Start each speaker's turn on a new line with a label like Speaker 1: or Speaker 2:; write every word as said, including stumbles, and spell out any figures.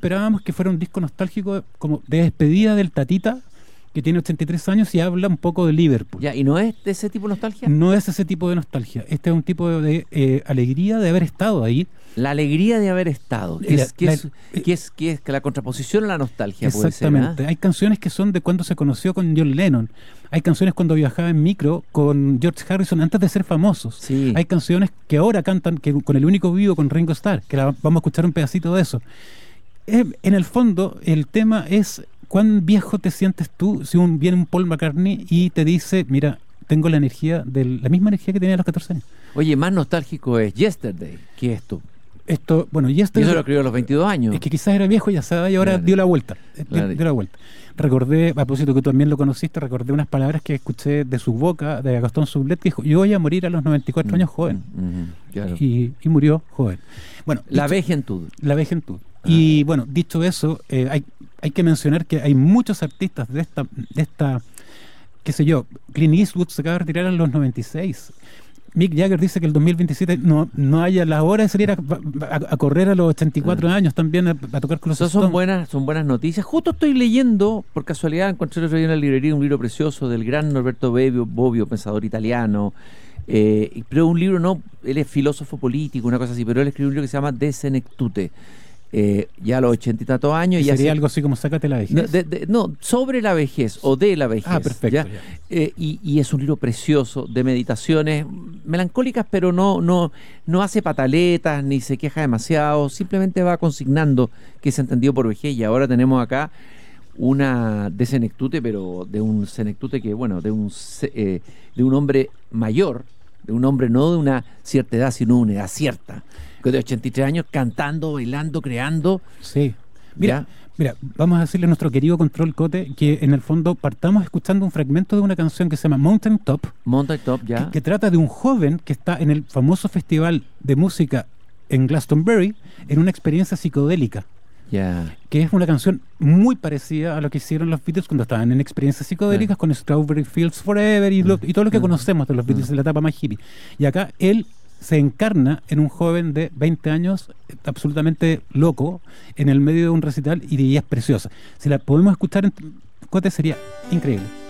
Speaker 1: esperábamos que fuera un disco nostálgico como de despedida del Tatita, que tiene ochenta y tres años y habla un poco de Liverpool.
Speaker 2: Ya, ¿y no es de ese tipo de nostalgia?
Speaker 1: No es ese tipo de nostalgia. Este es un tipo de eh, alegría de haber estado ahí.
Speaker 2: La alegría de haber estado, que,
Speaker 1: La-
Speaker 2: es, que,
Speaker 1: la-
Speaker 2: es, que, es, que es que la contraposición a la nostalgia puede ser.
Speaker 1: Exactamente.
Speaker 2: ¿Ah?
Speaker 1: Hay canciones que son de cuando se conoció con John Lennon. Hay canciones cuando viajaba en micro con George Harrison antes de ser famosos.
Speaker 2: Sí.
Speaker 1: Hay canciones que ahora cantan que con el único vivo con Ringo Starr, que la- vamos a escuchar un pedacito de eso. Eh, en el fondo, el tema es cuán viejo te sientes tú si un, viene un Paul McCartney y te dice, mira, tengo la energía, de, la misma energía que tenía a los catorce años.
Speaker 2: Oye, más nostálgico es Yesterday que esto.
Speaker 1: Esto, bueno, y esto
Speaker 2: Y eso lo escribió a los veintidós años.
Speaker 1: es que quizás era viejo, ya sabe, y ahora
Speaker 2: Claro.
Speaker 1: dio la vuelta. eh, dio-
Speaker 2: Claro.
Speaker 1: dio la vuelta. Recordé, a propósito que tú también lo conociste, recordé unas palabras que escuché de su boca, de Gastón Sublet, que dijo, yo voy a morir a los noventa y cuatro años joven.
Speaker 2: Mm, mm, claro.
Speaker 1: Y, y murió joven. Bueno,
Speaker 2: La
Speaker 1: dicho-
Speaker 2: vejentud.
Speaker 1: la vejentud. Y bueno, dicho eso, eh, hay, hay que mencionar que hay muchos artistas de esta, de esta, qué sé yo, Clint Eastwood se acaba de retirar en los noventa y seis. Mick Jagger dice que el dos mil veintisiete no, no haya la hora de salir a, a- a correr a los ochenta y cuatro años también a, a tocar con los
Speaker 2: Esas son
Speaker 1: Stones.
Speaker 2: buenas, son buenas noticias. Justo estoy leyendo, por casualidad, encontré el otro día en la librería un libro precioso del gran Norberto Bobbio, Bobbio pensador italiano. Eh, pero un libro, no, él es filósofo político, una cosa así, pero él escribió un libro que se llama De Senectute. Eh, ya a los ochenta y tantos años.
Speaker 1: Y
Speaker 2: Y
Speaker 1: sería
Speaker 2: hace-
Speaker 1: algo así como sácate la vejez.
Speaker 2: No, de- de- no, sobre la vejez o de la vejez.
Speaker 1: Ah, perfecto,
Speaker 2: ¿ya?
Speaker 1: ya.
Speaker 2: Eh, y, y es un libro precioso de meditaciones melancólicas, pero no, no, no hace pataletas ni se queja demasiado, simplemente va consignando que se entendió por vejez. Y ahora tenemos acá una de Senectute, pero de un Senectute que, bueno, de un, se- eh, de un hombre mayor, de un hombre no de una cierta edad, sino una edad cierta, que de ochenta y tres años, cantando, bailando, creando.
Speaker 1: Sí. Mira,
Speaker 2: ¿Ya?
Speaker 1: mira, vamos a decirle a nuestro querido Control Cote que en el fondo partamos escuchando un fragmento de una canción que se llama Mountain Top,
Speaker 2: Mountain Top, ya.
Speaker 1: que, que trata de un joven que está en el famoso festival de música en Glastonbury en una experiencia psicodélica,
Speaker 2: Ya.
Speaker 1: que es una canción muy parecida a lo que hicieron los Beatles cuando estaban en experiencias psicodélicas
Speaker 2: Ah.
Speaker 1: con Strawberry Fields Forever y, lo- y todo lo que
Speaker 2: Ah.
Speaker 1: conocemos de los Beatles
Speaker 2: Ah.
Speaker 1: de la etapa más hippie. Y acá él se encarna en un joven de veinte años eh, absolutamente loco en el medio de un recital y es preciosa. Si la podemos escuchar en Cote sería increíble.